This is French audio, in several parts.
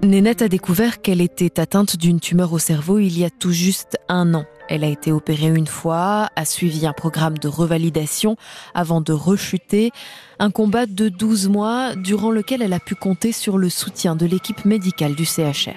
Nénette a découvert qu'elle était atteinte d'une tumeur au cerveau il y a tout juste 1 an. Elle a été opérée une fois, a suivi un programme de revalidation avant de rechuter. Un combat de 12 mois durant lequel elle a pu compter sur le soutien de l'équipe médicale du CHR.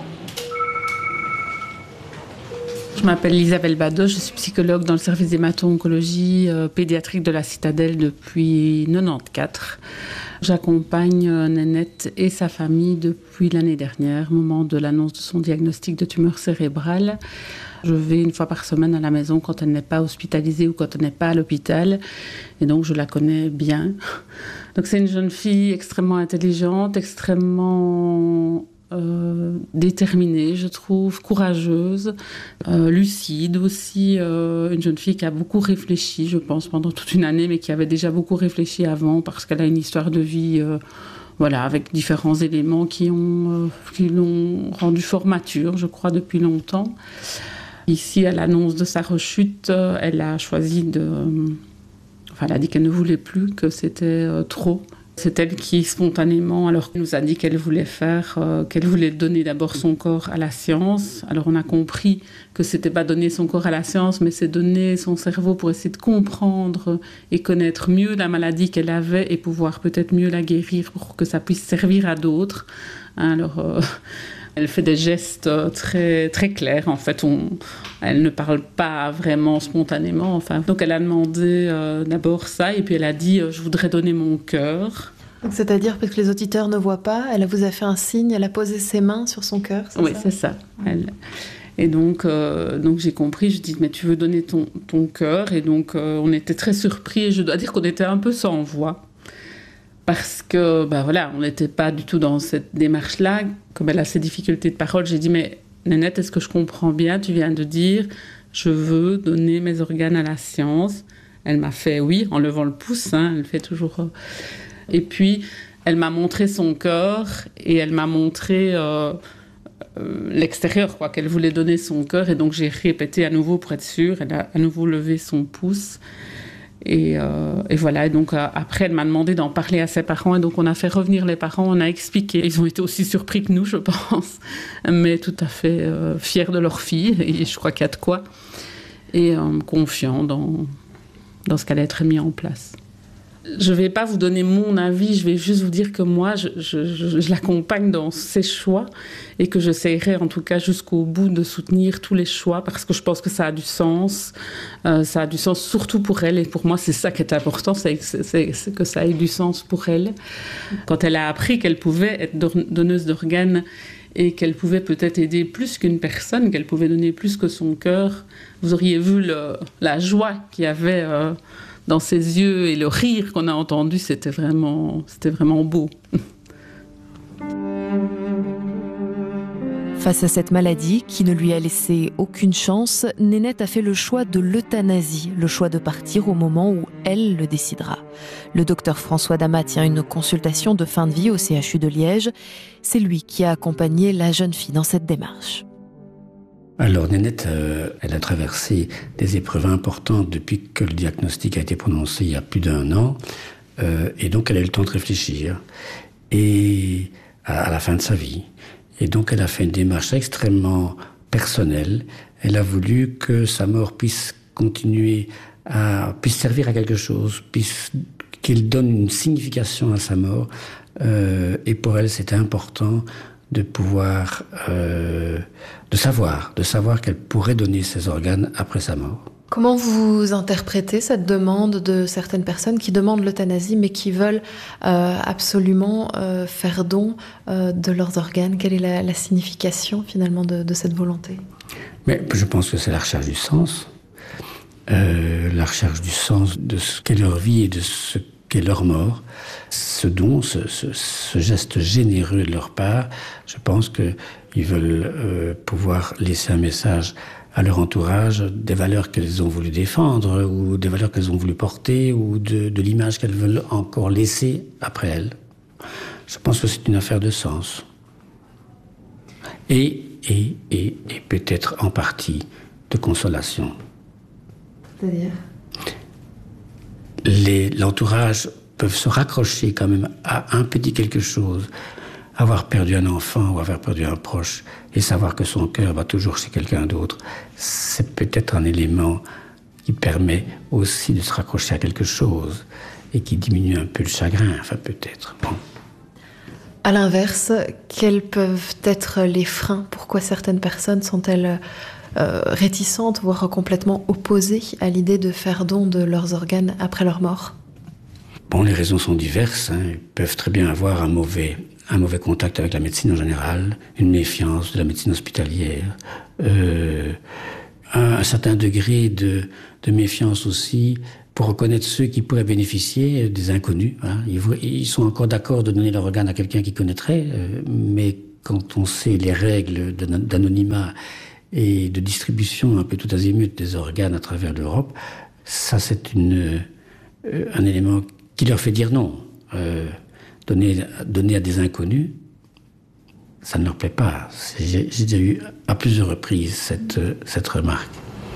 Je m'appelle Isabelle Badeau, je suis psychologue dans le service d'hémato-oncologie pédiatrique de la Citadelle depuis 1994. J'accompagne Nénette et sa famille depuis l'année dernière, au moment de l'annonce de son diagnostic de tumeur cérébrale. Je vais 1 fois par semaine à la maison quand elle n'est pas hospitalisée ou quand elle n'est pas à l'hôpital. Et donc, je la connais bien. Donc, c'est une jeune fille extrêmement intelligente, extrêmement déterminée, je trouve, courageuse, lucide aussi. Une jeune fille qui a beaucoup réfléchi, je pense, pendant toute une année, mais qui avait déjà beaucoup réfléchi avant parce qu'elle a une histoire de vie... avec différents éléments qui l'ont rendue fort mature, je crois, depuis longtemps. Ici, à l'annonce de sa rechute, elle a choisi elle a dit qu'elle ne voulait plus, que c'était trop. C'est elle qui, spontanément, alors nous a dit qu'elle voulait donner d'abord son corps à la science. Alors on a compris que c'était pas donner son corps à la science, mais c'est donner son cerveau pour essayer de comprendre et connaître mieux la maladie qu'elle avait et pouvoir peut-être mieux la guérir pour que ça puisse servir à d'autres. Alors, elle fait des gestes très, très clairs. En fait, elle ne parle pas vraiment spontanément. Enfin, donc, elle a demandé d'abord ça, et puis elle a dit « je voudrais donner mon cœur ». C'est-à-dire, parce que les auditeurs ne voient pas, elle vous a fait un signe, elle a posé ses mains sur son cœur, c'est ça ? Oui, c'est ça. Et donc j'ai compris, je dis « mais tu veux donner ton cœur ?» Et donc, on était très surpris, et je dois dire qu'on était un peu sans voix. Parce que, on n'était pas du tout dans cette démarche-là. Comme elle a ses difficultés de parole, j'ai dit, mais Nénette, est-ce que je comprends bien ? Tu viens de dire, je veux donner mes organes à la science. Elle m'a fait oui, en levant le pouce, elle fait toujours... Et puis, elle m'a montré son corps et elle m'a montré l'extérieur, qu'elle voulait donner son cœur. Et donc, j'ai répété à nouveau pour être sûre. Elle a à nouveau levé son pouce. Et voilà, et donc après elle m'a demandé d'en parler à ses parents, et donc on a fait revenir les parents, on a expliqué. Ils ont été aussi surpris que nous, je pense, mais tout à fait fiers de leur fille, et je crois qu'il y a de quoi, et confiants dans ce qu'allait être mis en place. Je ne vais pas vous donner mon avis, je vais juste vous dire que moi, je l'accompagne dans ses choix et que j'essaierai en tout cas jusqu'au bout de soutenir tous les choix parce que je pense que ça a du sens. Ça a du sens surtout pour elle et pour moi, c'est ça qui est important, c'est que ça ait du sens pour elle. Quand elle a appris qu'elle pouvait être donneuse d'organes et qu'elle pouvait peut-être aider plus qu'une personne, qu'elle pouvait donner plus que son cœur, vous auriez vu la joie qu'il y avait... dans ses yeux et le rire qu'on a entendu, c'était vraiment beau. Face à cette maladie qui ne lui a laissé aucune chance, Nénette a fait le choix de l'euthanasie, le choix de partir au moment où elle le décidera. Le docteur François Damas tient une consultation de fin de vie au CHU de Liège. C'est lui qui a accompagné la jeune fille dans cette démarche. Alors Nénette, elle a traversé des épreuves importantes depuis que le diagnostic a été prononcé il y a plus d'1 an. Et donc elle a eu le temps de réfléchir et à la fin de sa vie. Et donc elle a fait une démarche extrêmement personnelle. Elle a voulu que sa mort puisse puisse servir à quelque chose, qu'il donne une signification à sa mort. Et pour elle, c'était important de pouvoir, de savoir qu'elle pourrait donner ses organes après sa mort. Comment vous interprétez cette demande de certaines personnes qui demandent l'euthanasie mais qui veulent absolument faire don de leurs organes ? Quelle est la signification finalement de cette volonté ? Mais je pense que c'est la recherche du sens. La recherche du sens de ce qu'est leur vie et de ce qu'est leur mort. Ce don, ce geste généreux de leur part, je pense qu'ils veulent pouvoir laisser un message à leur entourage, des valeurs qu'elles ont voulu défendre, ou des valeurs qu'elles ont voulu porter, ou de l'image qu'elles veulent encore laisser après elles. Je pense que c'est une affaire de sens. Et peut-être en partie de consolation. C'est-à-dire ? L'entourage peuvent se raccrocher quand même à un petit quelque chose, avoir perdu un enfant ou avoir perdu un proche et savoir que son cœur va toujours chez quelqu'un d'autre, c'est peut-être un élément qui permet aussi de se raccrocher à quelque chose et qui diminue un peu le chagrin, enfin peut-être. Bon. À l'inverse, quels peuvent être les freins? Pourquoi certaines personnes sont-elles réticentes, voire complètement opposées à l'idée de faire don de leurs organes après leur mort? Bon, les raisons sont diverses. Ils peuvent très bien avoir un mauvais contact avec la médecine en général, une méfiance de la médecine hospitalière, un certain degré de méfiance aussi pour reconnaître ceux qui pourraient bénéficier des inconnus. Hein. Ils sont encore d'accord de donner leur organe à quelqu'un qu'ils connaîtraient, mais quand on sait les règles d'anonymat et de distribution un peu tout azimut des organes à travers l'Europe, ça c'est un élément qui leur fait dire non. Donner à des inconnus, ça ne leur plaît pas. J'ai déjà eu à plusieurs reprises cette remarque.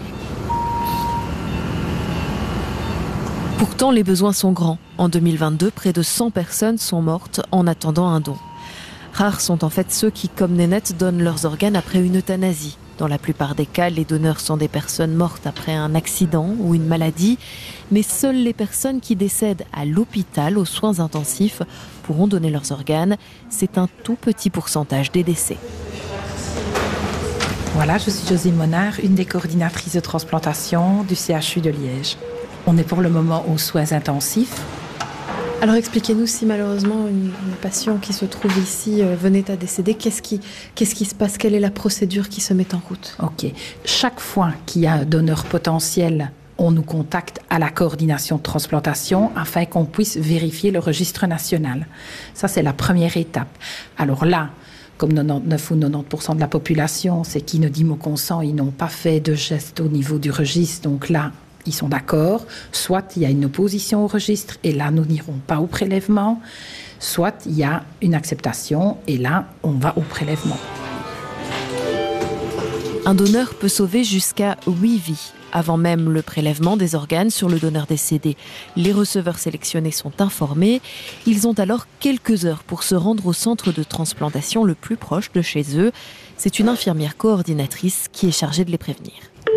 Pourtant, les besoins sont grands. En 2022, près de 100 personnes sont mortes en attendant un don. Rares sont en fait ceux qui, comme Nénette, donnent leurs organes après une euthanasie. Dans la plupart des cas, les donneurs sont des personnes mortes après un accident ou une maladie, mais seules les personnes qui décèdent à l'hôpital aux soins intensifs pourront donner leurs organes. C'est un tout petit pourcentage des décès. Voilà, je suis Josée Monard, une des coordinatrices de transplantation du CHU de Liège. On est pour le moment aux soins intensifs. Alors expliquez-nous, si malheureusement une patient qui se trouve ici venait à décéder, qu'est-ce qui se passe? Quelle est la procédure qui se met en route? Ok. Chaque fois qu'il y a un donneur potentiel, on nous contacte à la coordination de transplantation afin qu'on puisse vérifier le registre national. Ça, c'est la première étape. Alors là, comme 99 ou 90% de la population, c'est qui ne dit mot consent, ils n'ont pas fait de geste au niveau du registre, donc là, ils sont d'accord, soit il y a une opposition au registre et là nous n'irons pas au prélèvement, soit il y a une acceptation et là on va au prélèvement. Un donneur peut sauver jusqu'à 8 vies avant même le prélèvement des organes sur le donneur décédé. Les receveurs sélectionnés sont informés. Ils ont alors quelques heures pour se rendre au centre de transplantation le plus proche de chez eux. C'est une infirmière coordinatrice qui est chargée de les prévenir.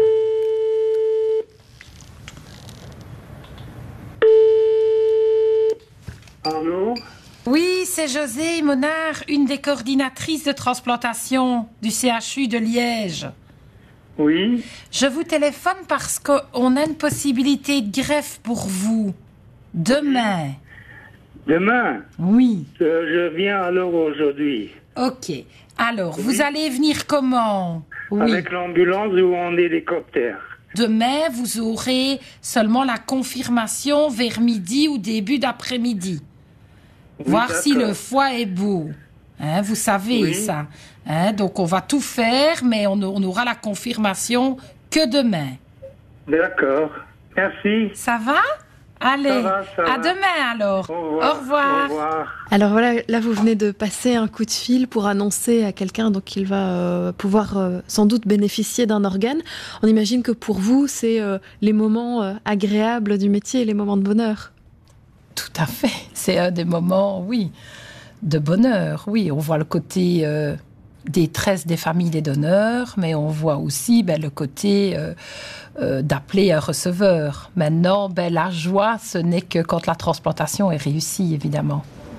Allô? Oui, c'est Josée Monard, une des coordinatrices de transplantation du CHU de Liège. Oui? Je vous téléphone parce qu'on a une possibilité de greffe pour vous. Demain. Demain? Oui. Je viens alors aujourd'hui. Ok. Alors, vous allez venir comment? Oui. Avec l'ambulance ou en hélicoptère? Demain, vous aurez seulement la confirmation vers midi ou début d'après-midi. Oui, voir d'accord. si le foie est beau. Hein, vous savez Oui. ça. Hein, donc on va tout faire, mais on aura la confirmation que demain. D'accord. Merci. Ça va? Allez, Ça va. à demain alors. Au revoir. Au revoir. Au revoir. Alors voilà, là vous venez de passer un coup de fil pour annoncer à quelqu'un donc qu'il va pouvoir sans doute bénéficier d'un organe. On imagine que pour vous, c'est les moments agréables du métier et les moments de bonheur. Tout à fait. C'est un des moments, oui, de bonheur. Oui, on voit le côté détresse des familles des donneurs, mais on voit aussi le côté d'appeler un receveur. Maintenant, la joie, ce n'est que quand la transplantation est réussie, évidemment.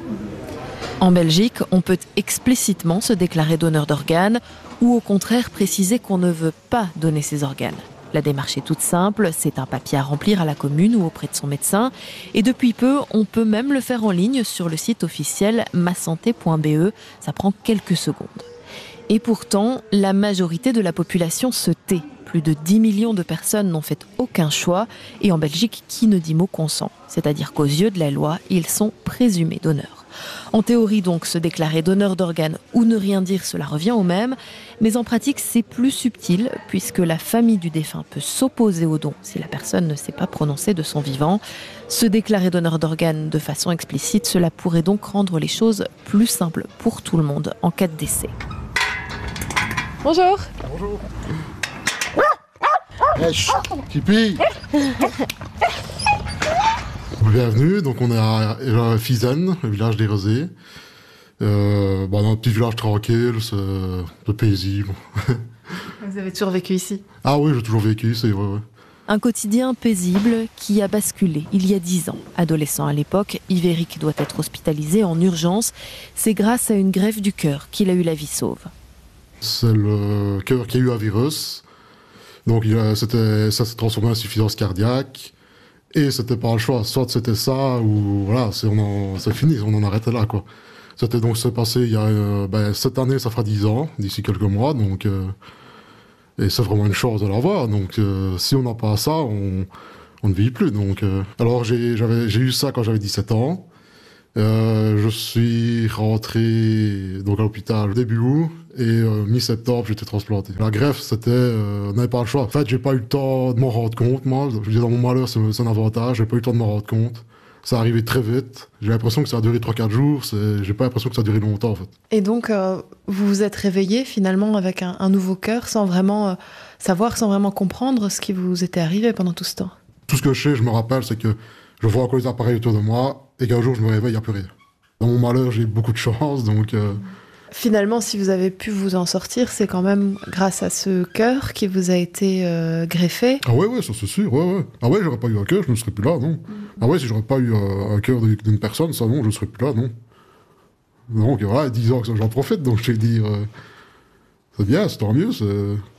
En Belgique, on peut explicitement se déclarer donneur d'organes ou au contraire préciser qu'on ne veut pas donner ses organes. La démarche est toute simple, c'est un papier à remplir à la commune ou auprès de son médecin. Et depuis peu, on peut même le faire en ligne sur le site officiel masanté.be. Ça prend quelques secondes. Et pourtant, la majorité de la population se tait. Plus de 10 millions de personnes n'ont fait aucun choix. Et en Belgique, qui ne dit mot consent? C'est-à-dire qu'aux yeux de la loi, ils sont présumés donneurs. En théorie donc, se déclarer donneur d'organes ou ne rien dire, cela revient au même. Mais en pratique, c'est plus subtil puisque la famille du défunt peut s'opposer au don si la personne ne s'est pas prononcée de son vivant. Se déclarer donneur d'organes de façon explicite, cela pourrait donc rendre les choses plus simples pour tout le monde en cas de décès. Bonjour. Bonjour. Hey, chut, Tipeee. Bienvenue, donc on est à Fizanne, le village des Rosées. dans un petit village tranquille, c'est paisible. Vous avez toujours vécu ici? Ah oui, j'ai toujours vécu ici, ouais. Un quotidien paisible qui a basculé il y a 10 ans. Adolescent à l'époque, Yves-Éric doit être hospitalisé en urgence. C'est grâce à une greffe du cœur qu'il a eu la vie sauve. C'est le cœur qui a eu un virus. Donc ça s'est transformé en insuffisance cardiaque. Et c'était pas le choix. Soit c'était ça, ou voilà, c'est fini, on en arrêtait là, quoi. C'était donc c'est passé il y a cette année, ça fera 10 ans, d'ici quelques mois, donc et c'est vraiment une chance de l'avoir. Donc si on n'a pas ça, on ne vit plus. Donc alors j'ai eu ça quand j'avais 17 ans. Je suis rentré donc à l'hôpital début août et mi-septembre j'étais transplanté. La greffe on n'avait pas le choix. En fait j'ai pas eu le temps de m'en rendre compte. Moi, je veux dire, dans mon malheur c'est un avantage. J'ai pas eu le temps de m'en rendre compte. Ça arrivait très vite. J'ai l'impression que ça a duré 3-4 jours. J'ai pas l'impression que ça a duré longtemps, en fait. Et donc, vous vous êtes réveillé finalement avec un nouveau cœur sans vraiment savoir, sans vraiment comprendre ce qui vous était arrivé pendant tout ce temps? Tout ce que je me rappelle, c'est que je vois encore les appareils autour de moi et qu'un jour je me réveille, il n'y a plus rien. Dans mon malheur, j'ai beaucoup de chance, donc... Finalement, si vous avez pu vous en sortir, c'est quand même grâce à ce cœur qui vous a été greffé. Ah ouais, ça c'est sûr, ouais. Ah ouais, j'aurais pas eu un cœur, je ne serais plus là, non. Ah ouais, si j'aurais pas eu un cœur d'une personne, ça non, je ne serais plus là, non. Donc voilà, 10 ans que j'en profite, donc je vais dire... c'est bien, c'est tant mieux, c'est...